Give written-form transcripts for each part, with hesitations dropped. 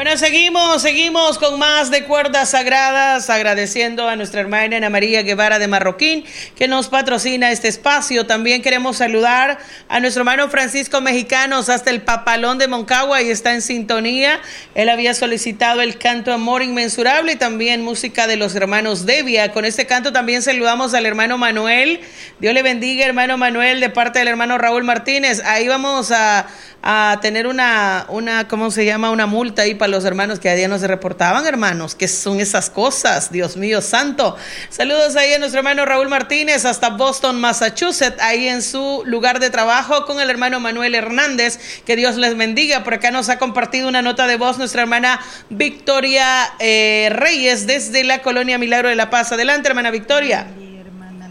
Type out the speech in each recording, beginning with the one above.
Bueno, seguimos con más de Cuerdas Sagradas, agradeciendo a nuestra hermana Ana María Guevara de Marroquín, que nos patrocina este espacio. También queremos saludar a nuestro hermano Francisco Mexicanos hasta el Papalón de Moncagua y está en sintonía. Él había solicitado el canto Amor Inmensurable y también música de los hermanos Devia. Con este canto también saludamos al hermano Manuel. Dios le bendiga, hermano Manuel, de parte del hermano Raúl Martínez. Ahí vamos a tener una ¿cómo se llama? Una multa ahí para los hermanos que a día no se reportaban, hermanos. ¿Qué son esas cosas? Dios mío santo. Saludos ahí a nuestro hermano Raúl Martínez hasta Boston, Massachusetts, ahí en su lugar de trabajo con el hermano Manuel Hernández. Que Dios les bendiga. Por acá nos ha compartido una nota de voz nuestra hermana Victoria Reyes desde la colonia Milagro de la Paz. Adelante, hermana Victoria. Sí, hermana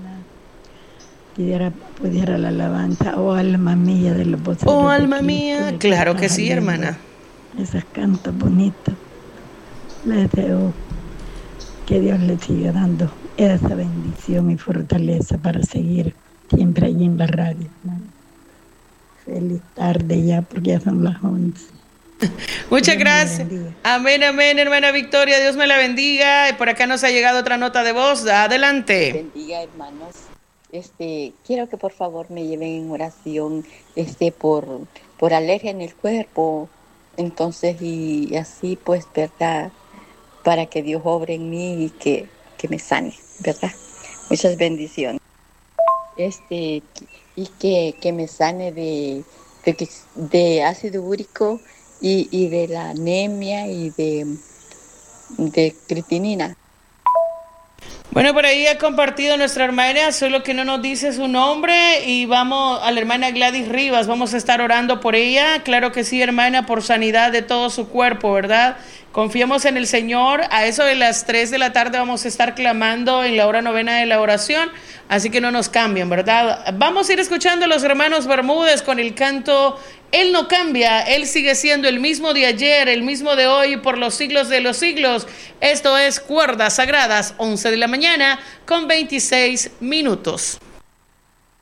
Lorena. Pudiera la alabanza, oh alma mía de los voceros. Oh alma mía, claro que sí, hermana. Esos cantos bonitos. Les deseo que Dios les siga dando esa bendición y fortaleza para seguir siempre allí en la radio, hermano. Feliz tarde ya, porque ya son las 11. Muchas gracias. Amén, hermana Victoria. Dios me la bendiga. Por acá nos ha llegado otra nota de voz. Adelante. Bendiga, hermanos. Quiero que por favor me lleven en oración por alergia en el cuerpo. Entonces, y así pues, ¿verdad? Para que Dios obre en mí y que me sane, ¿verdad? Muchas bendiciones. Y que me sane de ácido úrico y de la anemia y de creatinina. Bueno, por ahí ha compartido nuestra hermana, solo que no nos dice su nombre, y vamos a la hermana Gladys Rivas, vamos a estar orando por ella. Claro que sí, hermana, por sanidad de todo su cuerpo, ¿verdad? Confiemos en el Señor. A eso de las 3 de la tarde vamos a estar clamando en la hora novena de la oración, así que no nos cambien, ¿verdad? Vamos a ir escuchando a los hermanos Bermúdez con el canto Él no cambia, Él sigue siendo el mismo de ayer, el mismo de hoy, por los siglos de los siglos. Esto es Cuerdas Sagradas, 11 de la mañana con 26 minutos.